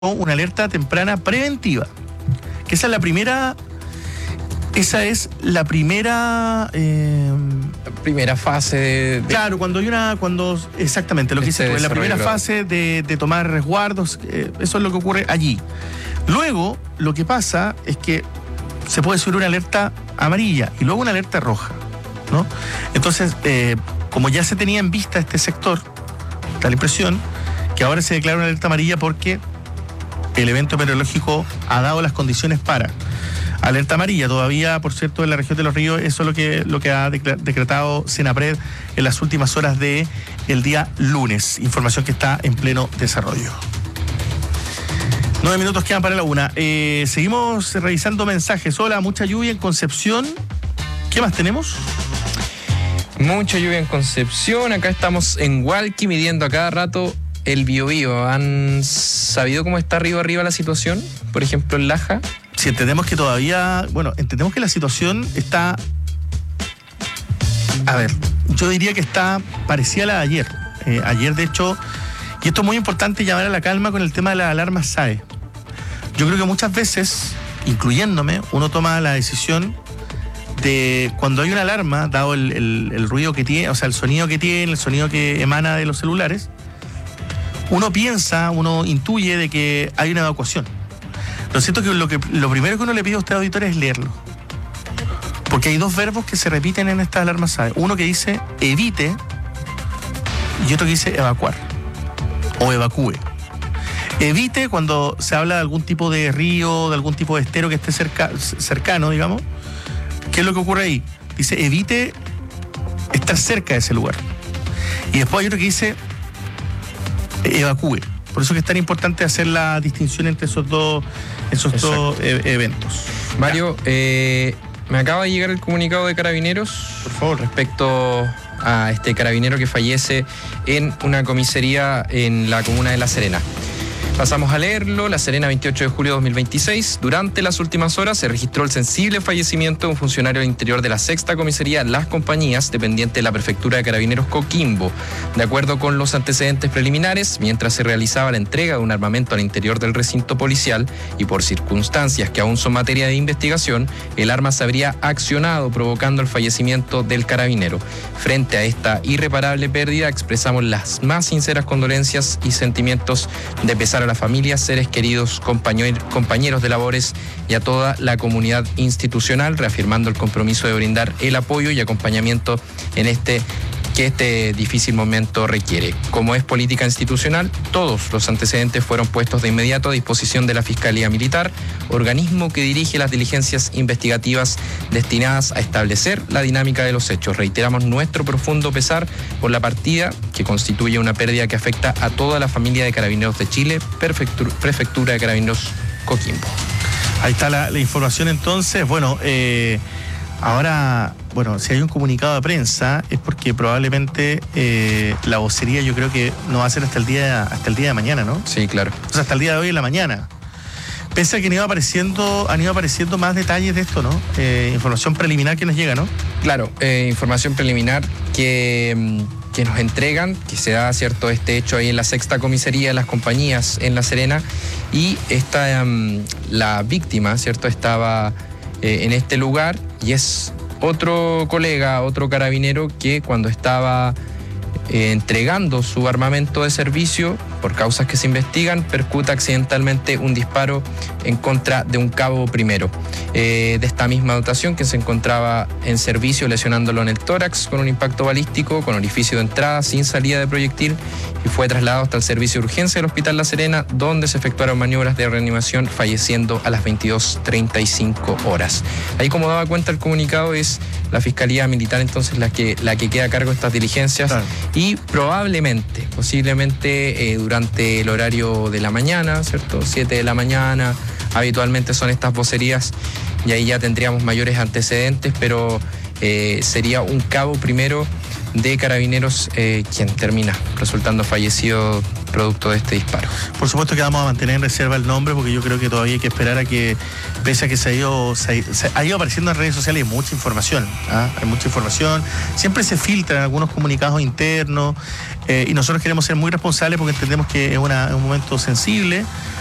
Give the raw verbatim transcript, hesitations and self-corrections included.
una alerta temprana preventiva, que esa es la primera, esa es la primera, eh, la primera fase de, de claro, cuando hay una, cuando exactamente lo que este dices tú, es la primera desarrollo. fase de, de tomar resguardos, eh, eso es lo que ocurre allí. Luego, lo que pasa es que se puede subir una alerta amarilla y luego una alerta roja, ¿no? Entonces, eh, como ya se tenía en vista este sector, da la impresión que ahora se declara una alerta amarilla porque el evento meteorológico ha dado las condiciones para alerta amarilla. Todavía, por cierto, en la región de Los Ríos, eso es lo que, lo que ha decretado Senapred en las últimas horas del día lunes. Información que está en pleno desarrollo. Nueve minutos quedan para la una. Eh, seguimos revisando mensajes. Hola, mucha lluvia en Concepción. ¿Qué más tenemos? Mucha lluvia en Concepción. Acá estamos en Hualqui midiendo a cada rato el Biobío. ¿Han sabido cómo está arriba arriba la situación? Por ejemplo, en Laja. Sí, entendemos que todavía, bueno, entendemos que la situación está, a ver, yo diría que está parecida a la de ayer. Eh, ayer, de hecho, y esto es muy importante, llamar a la calma con el tema de las alarmas S A E. Yo creo que muchas veces, incluyéndome, uno toma la decisión de cuando hay una alarma, dado el, el, el ruido que tiene, o sea, el sonido que tiene, el sonido que emana de los celulares, uno piensa, uno intuye de que hay una evacuación. Lo cierto es que lo, que lo primero que uno le pide a usted, auditor, es leerlo. Porque hay dos verbos que se repiten en estas alarmas S A E. Uno que dice evite y otro que dice evacuar o evacúe. Evite cuando se habla de algún tipo de río, de algún tipo de estero que esté cerca, cercano, digamos. ¿Qué es lo que ocurre ahí? Dice evite estar cerca de ese lugar. Y después hay otro que dice evacúe. Por eso que es tan importante hacer la distinción entre esos dos, esos dos e- eventos. Mario, eh, me acaba de llegar el comunicado de Carabineros, por favor, respecto a este carabinero que fallece en una comisaría en la comuna de La Serena. Pasamos a leerlo. La Serena, veintiocho de julio de dos mil veintiséis. Durante las últimas horas se registró el sensible fallecimiento de un funcionario del interior de la sexta comisaría Las Compañías, dependiente de la prefectura de Carabineros Coquimbo. De acuerdo con los antecedentes preliminares, mientras se realizaba la entrega de un armamento al interior del recinto policial y por circunstancias que aún son materia de investigación, el arma se habría accionado provocando el fallecimiento del carabinero. Frente a esta irreparable pérdida, expresamos las más sinceras condolencias y sentimientos de pesar a las familias, seres queridos, compañeros, compañeros de labores y a toda la comunidad institucional, reafirmando el compromiso de brindar el apoyo y acompañamiento en este que este difícil momento requiere. Como es política institucional, todos los antecedentes fueron puestos de inmediato a disposición de la Fiscalía Militar, organismo que dirige las diligencias investigativas destinadas a establecer la dinámica de los hechos. Reiteramos nuestro profundo pesar por la partida, que constituye una pérdida que afecta a toda la familia de Carabineros de Chile, Prefectura, Prefectura de Carabineros Coquimbo. Ahí está la, la información entonces. Bueno, eh, ahora, bueno, si hay un comunicado de prensa es porque probablemente eh, la vocería yo creo que no va a ser hasta el día hasta el día de mañana, ¿no? Sí, claro. O sea, hasta el día de hoy en la mañana. Pese a que han ido apareciendo, han ido apareciendo más detalles de esto, ¿no? Eh, información preliminar que nos llega, ¿no? Claro, eh, información preliminar que, que nos entregan, que se da, cierto, este hecho ahí en la sexta comisaría de Las Compañías en La Serena, y esta, um, la víctima, cierto, estaba eh, en este lugar, y es otro colega, otro carabinero que cuando estaba eh, entregando su armamento de servicio, por causas que se investigan, percuta accidentalmente un disparo en contra de un cabo primero eh, de esta misma dotación, que se encontraba en servicio, lesionándolo en el tórax con un impacto balístico, con orificio de entrada, sin salida de proyectil, y fue trasladado hasta el servicio de urgencia del Hospital La Serena, donde se efectuaron maniobras de reanimación, falleciendo a las veintidós treinta y cinco horas. Ahí, como daba cuenta el comunicado, es la Fiscalía Militar entonces la que, la que queda a cargo de estas diligencias, claro. Y probablemente, posiblemente eh, durante el horario de la mañana, ¿cierto? siete de la mañana, habitualmente son estas vocerías, y ahí ya tendríamos mayores antecedentes, pero eh, sería un cabo primero de Carabineros eh, quien termina resultando fallecido producto de este disparo. Por supuesto que vamos a mantener en reserva el nombre, porque yo creo que todavía hay que esperar a que, pese a que se ha ido, se ha, se ha ido apareciendo en redes sociales, hay mucha información, ¿ah? Hay mucha información, siempre se filtran algunos comunicados internos, eh, y nosotros queremos ser muy responsables porque entendemos que es, una, es un momento sensible.